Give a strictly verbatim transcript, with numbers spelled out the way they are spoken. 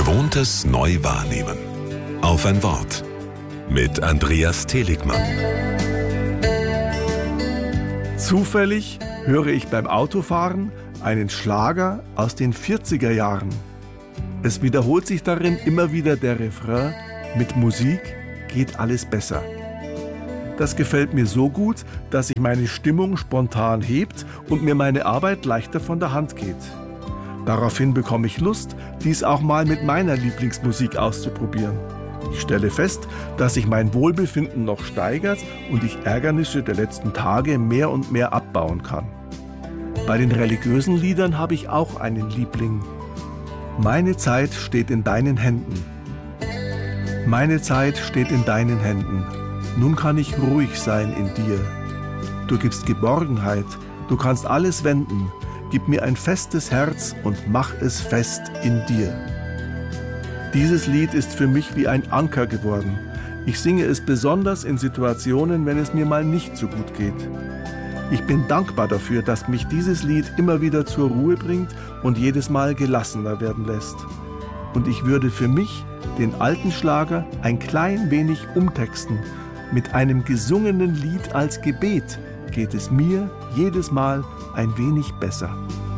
Gewohntes neu wahrnehmen. Auf ein Wort. Mit Andreas Seligmann. Zufällig höre ich beim Autofahren einen Schlager aus den vierziger Jahren. Es wiederholt sich darin immer wieder der Refrain: Mit Musik geht alles besser. Das gefällt mir so gut, dass sich meine Stimmung spontan hebt und mir meine Arbeit leichter von der Hand geht. Daraufhin bekomme ich Lust, dies auch mal mit meiner Lieblingsmusik auszuprobieren. Ich stelle fest, dass sich mein Wohlbefinden noch steigert und ich Ärgernisse der letzten Tage mehr und mehr abbauen kann. Bei den religiösen Liedern habe ich auch einen Liebling. Meine Zeit steht in deinen Händen. Meine Zeit steht in deinen Händen. Nun kann ich ruhig sein in dir. Du gibst Geborgenheit, du kannst alles wenden. Gib mir ein festes Herz und mach es fest in dir. Dieses Lied ist für mich wie ein Anker geworden. Ich singe es besonders in Situationen, wenn es mir mal nicht so gut geht. Ich bin dankbar dafür, dass mich dieses Lied immer wieder zur Ruhe bringt und jedes Mal gelassener werden lässt. Und ich würde für mich den alten Schlager ein klein wenig umtexten. Mit einem gesungenen Lied als Gebet geht es mir jedes Mal ein wenig besser.